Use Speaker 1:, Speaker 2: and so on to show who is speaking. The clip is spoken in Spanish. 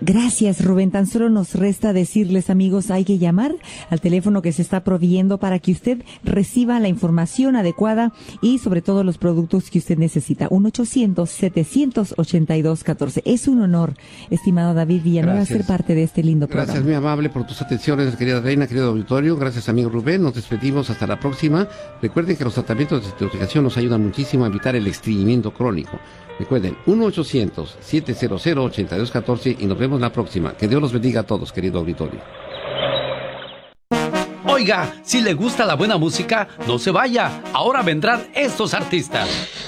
Speaker 1: Gracias, Rubén. Tan solo nos resta decirles, amigos, hay que llamar al teléfono que se está proveyendo para que usted reciba la información adecuada y sobre todo los productos que usted necesita. 1-800-782-14. Es un honor, estimado David Villanueva, ser parte de este lindo programa.
Speaker 2: Gracias, muy amable por tus atenciones, querida Reina, querido auditorio. Gracias, amigo Rubén. Nos despedimos hasta la próxima. Recuerden que los tratamientos de desintoxicación nos ayudan muchísimo a evitar el estreñimiento crónico. Recuerden, 1-800-700-8214 y nos vemos la próxima. Que Dios los bendiga a todos, querido auditorio.
Speaker 3: Oiga, si le gusta la buena música, no se vaya. Ahora vendrán estos artistas.